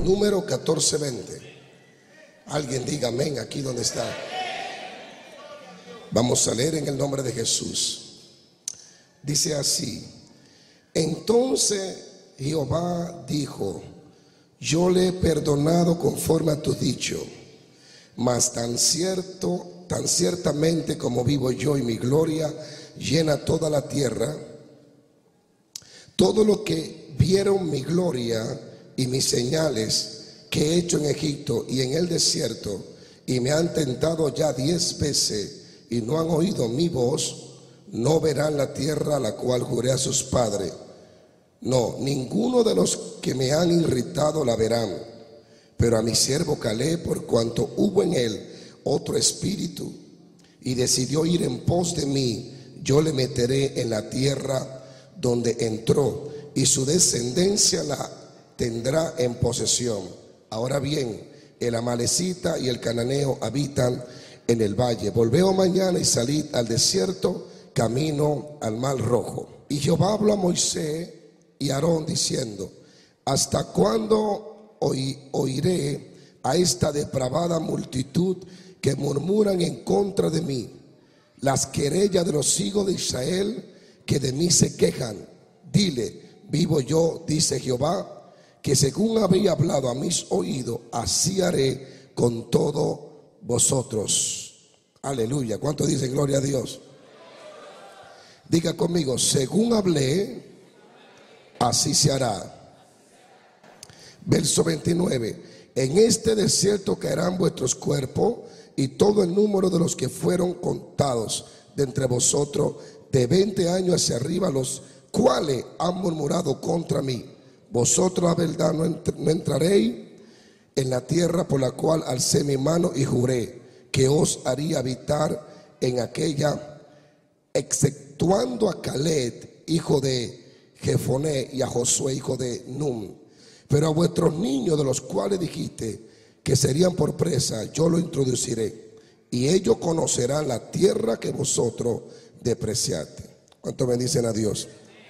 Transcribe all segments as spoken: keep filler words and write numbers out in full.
número catorce veinte. Alguien diga amén aquí donde está. Vamos a leer en el nombre de Jesús. Dice así: entonces Jehová dijo: yo le he perdonado conforme a tu dicho, mas tan cierto, tan ciertamente como vivo yo y mi gloria llena toda la tierra, todo lo que vieron mi gloria y mis señales que he hecho en Egipto y en el desierto, y me han tentado ya diez veces y no han oído mi voz, no verán la tierra a la cual juré a sus padres. No, ninguno de los que me han irritado la verán. Pero a mi siervo Caleb, por cuanto hubo en él otro espíritu y decidió ir en pos de mí, yo le meteré en la tierra donde entró, y su descendencia la tendrá en posesión. Ahora bien, el amalecita y el cananeo habitan en el valle. Volveos mañana y salid al desierto, camino al mar rojo. Y Jehová habló a Moisés y a Aarón diciendo: ¿hasta cuándo oiré a esta depravada multitud que murmuran en contra de mí? Las querellas de los hijos de Israel que de mí se quejan. Dile: vivo yo, dice Jehová, que según habéis hablado a mis oídos, así haré con todos vosotros. Aleluya. ¿Cuánto dicen gloria a Dios? Diga conmigo: según hablé, así se hará. Verso veintinueve: en este desierto caerán vuestros cuerpos, y todo el número de los que fueron contados de entre vosotros de veinte años hacia arriba, los cuales han murmurado contra mí. Vosotros a verdad no, entr- no entraréis en la tierra por la cual alcé mi mano y juré que os haría habitar en aquella, exceptuando a Caleb, hijo de Jefoné, y a Josué, hijo de Nun. Pero a vuestros niños, de los cuales dijiste que serían por presa, yo lo introduciré, y ellos conocerán la tierra que vosotros despreciaste. ¿Cuánto bendicen a Dios?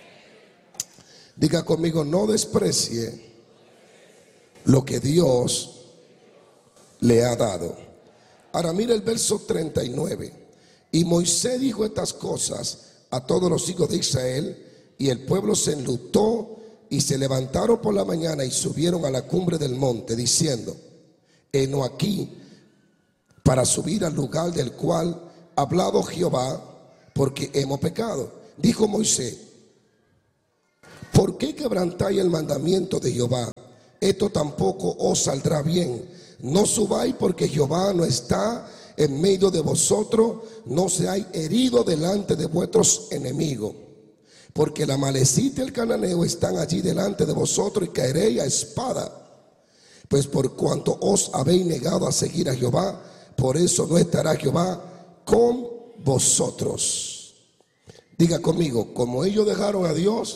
Diga conmigo: no desprecie lo que Dios le ha dado. Ahora mira el verso treinta y nueve. Y Moisés dijo estas cosas a todos los hijos de Israel, y el pueblo se enlutó, y se levantaron por la mañana y subieron a la cumbre del monte, diciendo: heno aquí para subir al lugar del cual ha hablado Jehová, porque hemos pecado. Dijo Moisés: ¿por qué quebrantáis el mandamiento de Jehová? Esto tampoco os saldrá bien. No subáis, porque Jehová no está en medio de vosotros, no seáis heridos delante de vuestros enemigos. Porque el amalecita y el cananeo están allí delante de vosotros, y caeréis a espada. Pues por cuanto os habéis negado a seguir a Jehová, por eso no estará Jehová con vosotros. Diga conmigo: como ellos dejaron a Dios,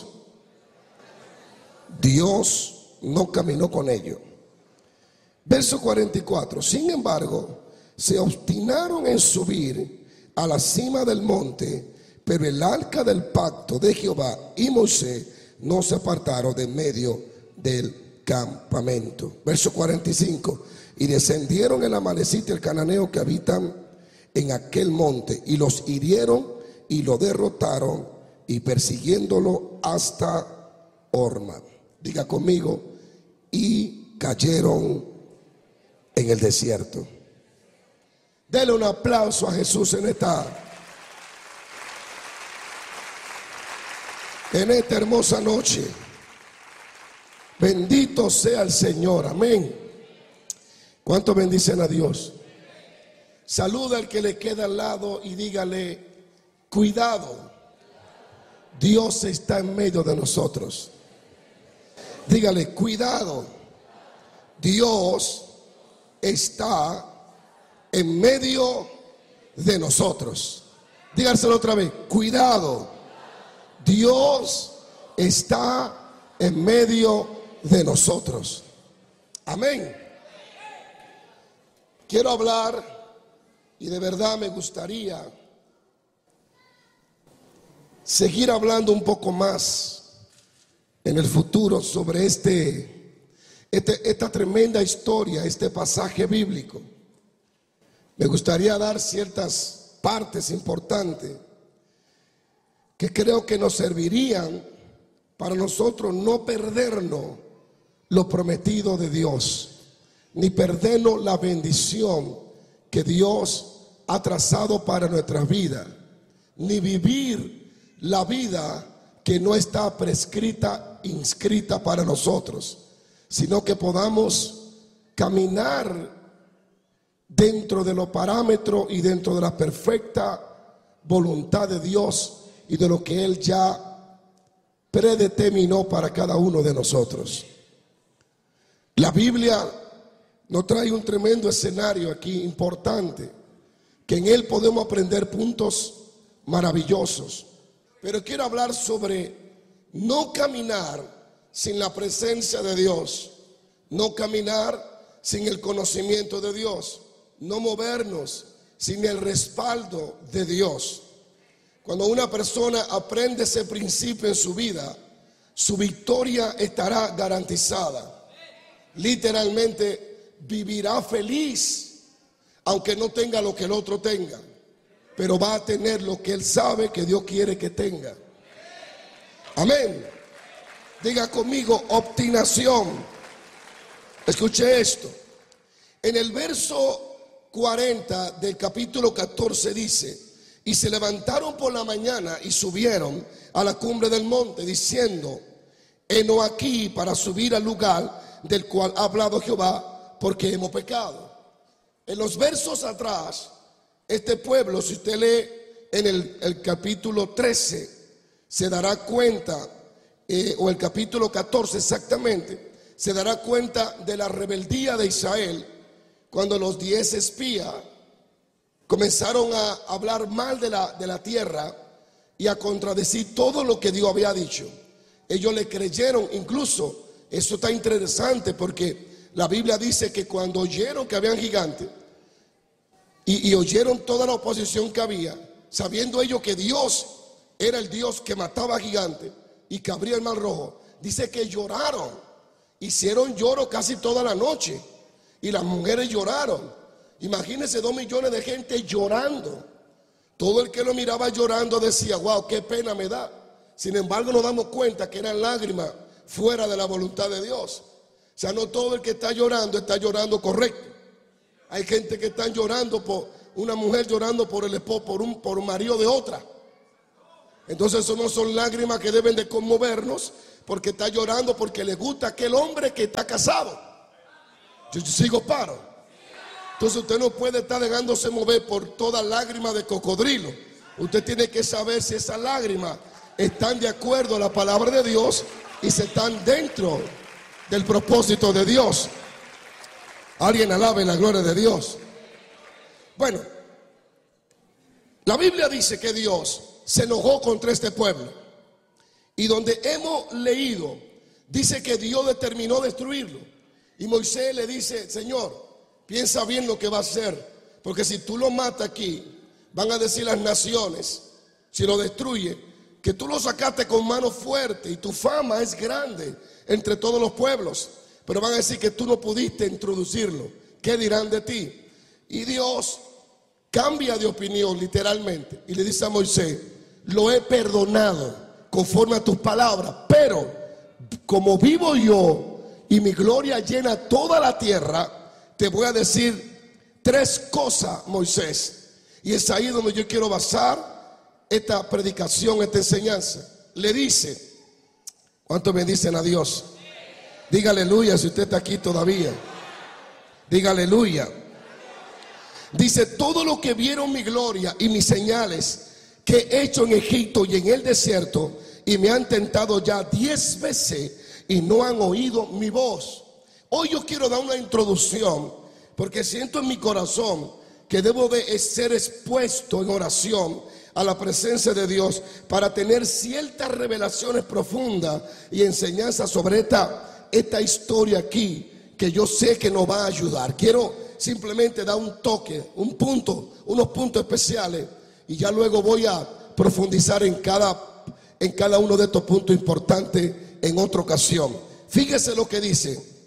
Dios no caminó con ellos. Verso cuarenta y cuatro. Sin embargo, se obstinaron en subir a la cima del monte, pero el arca del pacto de Jehová y Moisés no se apartaron de medio del campamento. Verso cuarenta y cinco. Y descendieron el amalecita y el cananeo que habitan en aquel monte, y los hirieron y lo derrotaron, y persiguiéndolo hasta Horma. Diga conmigo: y cayeron en el desierto. Dele un aplauso a Jesús en esta en esta hermosa noche. Bendito sea el Señor. Amén. ¿Cuánto bendicen a Dios? Saluda al que le queda al lado y dígale: cuidado, Dios está en medio de nosotros. Dígale: cuidado, Dios está en medio de nosotros. Dígaselo otra vez: cuidado, Dios está en medio de nosotros. Amén. Quiero hablar, y de verdad me gustaría seguir hablando un poco más en el futuro sobre este este, esta tremenda historia, este pasaje bíblico. Me gustaría dar ciertas partes importantes que creo que nos servirían para nosotros no perdernos lo prometido de Dios, ni perdernos la bendición que Dios ha trazado para nuestras vidas, ni vivir la vida que no está prescrita, inscrita para nosotros, sino que podamos caminar dentro de los parámetros y dentro de la perfecta voluntad de Dios y de lo que Él ya predeterminó para cada uno de nosotros. La Biblia nos trae un tremendo escenario aquí importante, que en él podemos aprender puntos maravillosos. Pero quiero hablar sobre no caminar sin la presencia de Dios, no caminar sin el conocimiento de Dios, no movernos sin el respaldo de Dios. Cuando una persona aprende ese principio en su vida, su victoria estará garantizada. Literalmente vivirá feliz, aunque no tenga lo que el otro tenga, pero va a tener lo que él sabe que Dios quiere que tenga. Amén. Diga conmigo, obstinación. Escuche esto. En el verso cuarenta del capítulo catorce dice: y se levantaron por la mañana y subieron a la cumbre del monte, diciendo: heno aquí para subir al lugar del cual ha hablado Jehová, porque hemos pecado. En los versos atrás, este pueblo, si usted lee en el, el capítulo trece, se dará cuenta, eh, o el capítulo catorce exactamente, se dará cuenta de la rebeldía de Israel, cuando los diez espías comenzaron a hablar mal de la, de la tierra y a contradecir todo lo que Dios había dicho. Ellos le creyeron, incluso, eso está interesante porque la Biblia dice que cuando oyeron que habían gigantes y, y oyeron toda la oposición que había, sabiendo ellos que Dios era el Dios que mataba gigantes y que abría el mar rojo, dice que lloraron, hicieron lloro casi toda la noche y las mujeres lloraron. Imagínense dos millones de gente llorando. Todo el que lo miraba llorando decía: wow, qué pena me da. Sin embargo, nos damos cuenta que eran lágrimas fuera de la voluntad de Dios. O sea, no todo el que está llorando está llorando correcto. Hay gente que está llorando por una mujer, llorando por el esposo, por un, por un marido de otra. Entonces eso no son lágrimas que deben de conmovernos, porque está llorando porque le gusta aquel hombre que está casado. Yo, yo sigo paro. Entonces usted no puede estar dejándose mover por toda lágrima de cocodrilo. Usted tiene que saber si esas lágrimas están de acuerdo a la palabra de Dios y se están dentro del propósito de Dios. Alguien alabe la gloria de Dios. Bueno, la Biblia dice que Dios se enojó contra este pueblo, y donde hemos leído dice que Dios determinó destruirlo, y Moisés le dice: Señor, piensa bien lo que va a hacer, porque si tú lo matas aquí, van a decir las naciones, si lo destruye, que tú lo sacaste con mano fuerte y tu fama es grande entre todos los pueblos, pero van a decir que tú no pudiste introducirlo. ¿Qué dirán de ti? Y Dios cambia de opinión literalmente y le dice a Moisés: lo he perdonado conforme a tus palabras, pero como vivo yo y mi gloria llena toda la tierra, te voy a decir tres cosas, Moisés. Y es ahí donde yo quiero basar esta predicación, esta enseñanza. Le dice, ¿cuántos me dicen a Dios? Diga aleluya si usted está aquí todavía. Diga aleluya. Dice: todo lo que vieron mi gloria y mis señales que he hecho en Egipto y en el desierto, y me han tentado ya diez veces y no han oído mi voz. Hoy yo quiero dar una introducción, porque siento en mi corazón que debo de ser expuesto en oración a la presencia de Dios para tener ciertas revelaciones profundas y enseñanzas sobre esta, esta historia aquí, que yo sé que nos va a ayudar. Quiero simplemente dar un toque, un punto, unos puntos especiales, y ya luego voy a profundizar en cada, en cada uno de estos puntos importantes en otra ocasión. Fíjese lo que dice: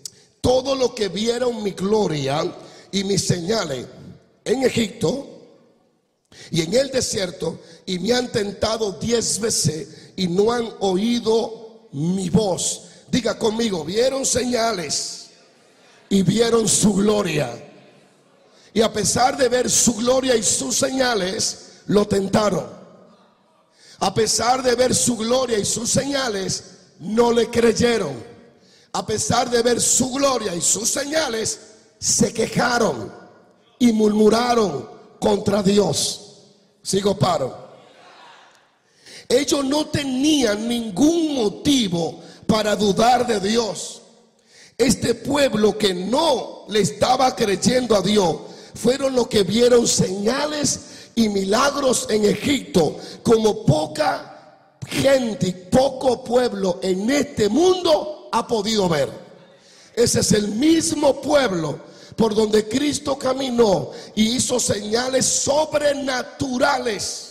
todo lo que vieron mi gloria y mis señales en Egipto y en el desierto, y me han tentado diez veces y no han oído mi voz. Diga conmigo, vieron señales y vieron su gloria. Y a pesar de ver su gloria y sus señales, lo tentaron. A pesar de ver su gloria y sus señales, no le creyeron. A pesar de ver su gloria y sus señales, se quejaron y murmuraron contra Dios. Sigo paro. Ellos no tenían ningún motivo para dudar de Dios. Este pueblo que no le estaba creyendo a Dios fueron los que vieron señales y milagros en Egipto, como poca gente y poco pueblo en este mundo ha podido ver. Ese es el mismo pueblo por donde Cristo caminó y hizo señales sobrenaturales.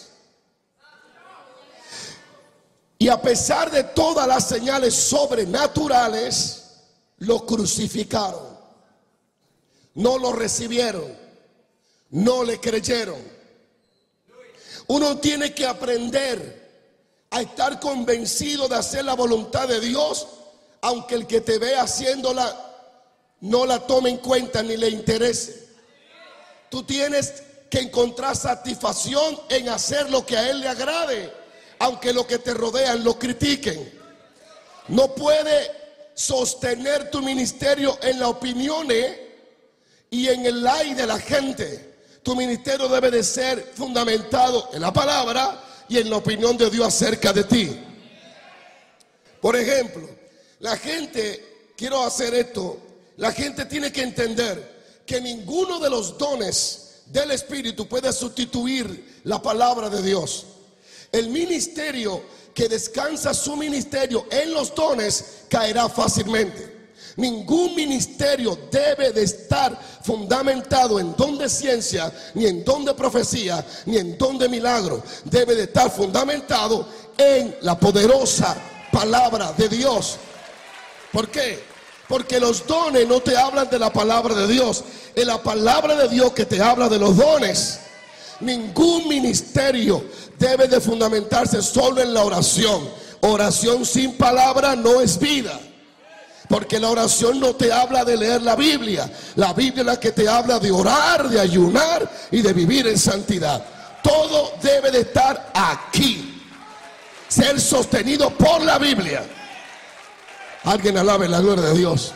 Y a pesar de todas las señales sobrenaturales, lo crucificaron. No lo recibieron. No le creyeron. Uno tiene que aprender a estar convencido de hacer la voluntad de Dios, aunque el que te ve haciéndola no la tome en cuenta ni le interese. Tú tienes que encontrar satisfacción en hacer lo que a Él le agrade, aunque lo que te rodean lo critiquen. No puede sostener tu ministerio en las opiniones y en el like de la gente. Tu ministerio debe de ser fundamentado en la palabra y en la opinión de Dios acerca de ti. Por ejemplo, la gente, quiero hacer esto, la gente tiene que entender que ninguno de los dones del Espíritu puede sustituir la palabra de Dios. El ministerio que descansa su ministerio en los dones caerá fácilmente. Ningún ministerio debe de estar fundamentado en don de ciencia, ni en don de profecía, ni en don de milagro. Debe de estar fundamentado en la poderosa palabra de Dios. ¿Por qué? Porque los dones no te hablan de la palabra de Dios. Es la palabra de Dios que te habla de los dones. Ningún ministerio debe de fundamentarse solo en la oración. Oración sin palabra no es vida. Porque la oración no te habla de leer la Biblia. La Biblia es la que te habla de orar, de ayunar y de vivir en santidad. Todo debe de estar aquí. Ser sostenido por la Biblia. Alguien alabe la gloria de Dios.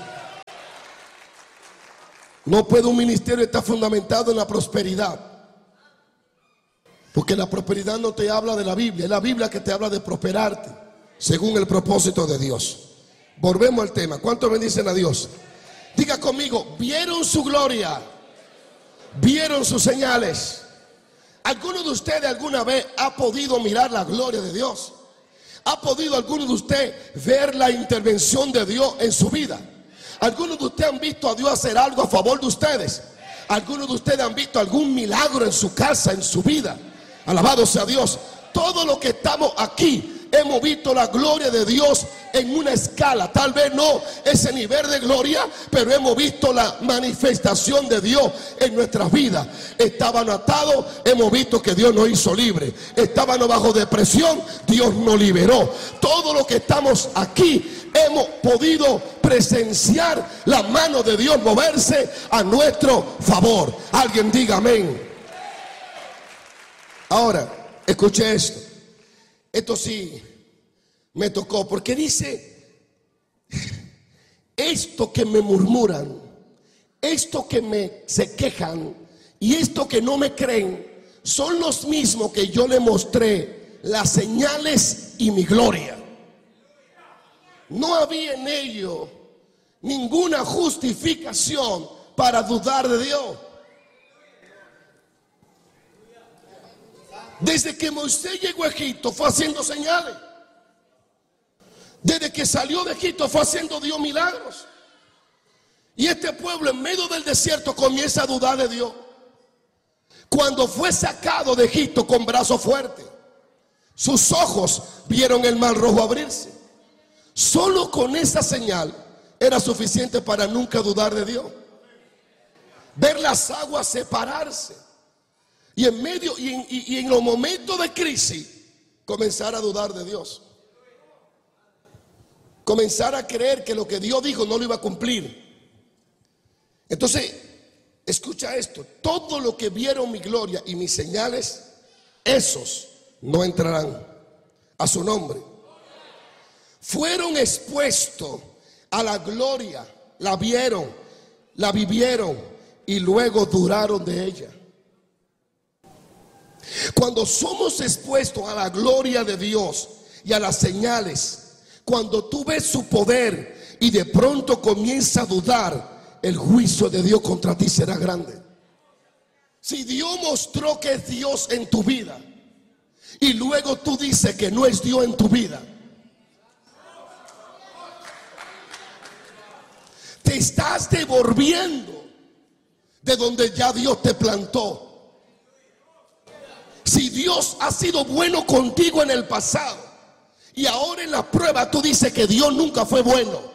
No puede un ministerio estar fundamentado en la prosperidad. Porque la prosperidad no te habla de la Biblia. Es la Biblia que te habla de prosperarte según el propósito de Dios. Volvemos al tema. ¿Cuántos bendicen a Dios? Diga conmigo, vieron su gloria, vieron sus señales. ¿Alguno de ustedes alguna vez ha podido mirar la gloria de Dios? ¿Ha podido alguno de ustedes ver la intervención de Dios en su vida? ¿Algunos de ustedes han visto a Dios hacer algo a favor de ustedes? ¿Algunos de ustedes han visto algún milagro en su casa, en su vida? Alabado sea Dios. Todos los que estamos aquí hemos visto la gloria de Dios en una escala, tal vez no ese nivel de gloria, pero hemos visto la manifestación de Dios en nuestras vidas. Estaban atados, hemos visto que Dios nos hizo libre. Estaban bajo depresión, Dios nos liberó. Todos los que estamos aquí hemos podido presenciar la mano de Dios moverse a nuestro favor. Alguien diga amén. Ahora, escuche esto. Esto sí me tocó, porque dice, esto que me murmuran, esto que me se quejan y esto que no me creen, son los mismos que yo le mostré las señales y mi gloria. No había en ello ninguna justificación para dudar de Dios. Desde que Moisés llegó a Egipto fue haciendo señales. Desde que salió de Egipto fue haciendo Dios milagros. Y este pueblo en medio del desierto comienza a dudar de Dios. Cuando fue sacado de Egipto con brazo fuerte, sus ojos vieron el mar rojo abrirse. Solo con esa señal era suficiente para nunca dudar de Dios. Ver las aguas separarse y en medio y en, y, y en los momentos de crisis comenzar a dudar de Dios, comenzar a creer que lo que Dios dijo no lo iba a cumplir. Entonces, escucha esto: todo lo que vieron mi gloria y mis señales, esos no entrarán a su nombre. Fueron expuestos a la gloria, la vieron, la vivieron y luego duraron de ella. Cuando somos expuestos a la gloria de Dios y a las señales, cuando tú ves su poder y de pronto comienza a dudar, el juicio de Dios contra ti será grande. Si Dios mostró que es Dios en tu vida y luego tú dices que no es Dios en tu vida, te estás devolviendo de donde ya Dios te plantó. Si Dios ha sido bueno contigo en el pasado y ahora en la prueba tú dices que Dios nunca fue bueno,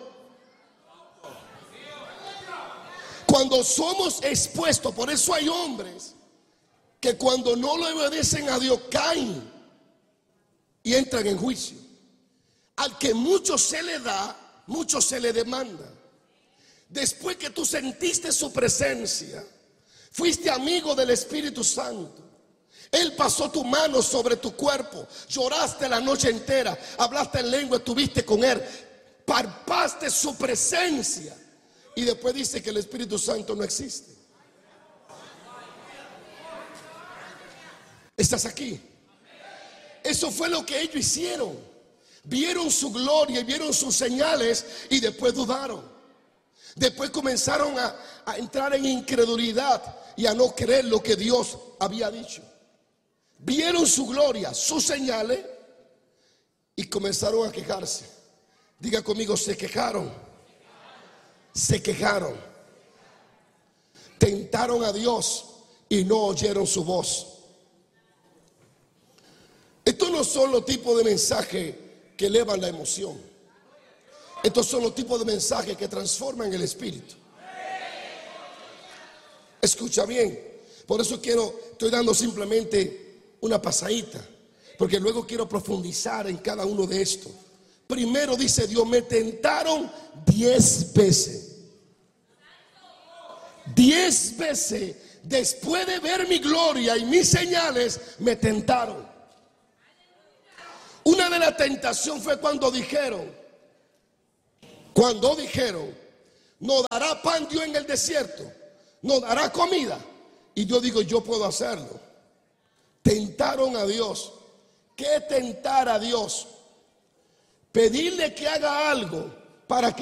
cuando somos expuestos, por eso hay hombres que cuando no le obedecen a Dios caen y entran en juicio. Al que mucho se le da, mucho se le demanda. Después que tú sentiste su presencia, fuiste amigo del Espíritu Santo, Él pasó tu mano sobre tu cuerpo, lloraste la noche entera, hablaste en lengua, estuviste con Él, palpaste su presencia, y después dice que el Espíritu Santo no existe. ¿Estás aquí? Eso fue lo que ellos hicieron. Vieron su gloria y vieron sus señales y después dudaron. Después comenzaron a, a entrar en incredulidad y a no creer lo que Dios había dicho. Vieron su gloria, sus señales y comenzaron a quejarse. Diga conmigo, se quejaron. Se quejaron. Tentaron a Dios y no oyeron su voz. Estos no son los tipos de mensajes que elevan la emoción. Estos son los tipos de mensajes que transforman el espíritu. Escucha bien. Por eso quiero, estoy dando simplemente una pasadita, porque luego quiero profundizar en cada uno de estos. Primero dice Dios, me tentaron diez veces. Diez veces después de ver mi gloria y mis señales, me tentaron. Una de las tentaciones fue cuando dijeron, cuando dijeron, ¿nos dará pan Dios en el desierto? ¿Nos dará comida? Y yo digo, yo puedo hacerlo. Tentaron a Dios. ¿Qué tentar a Dios? Pedirle que haga algo para que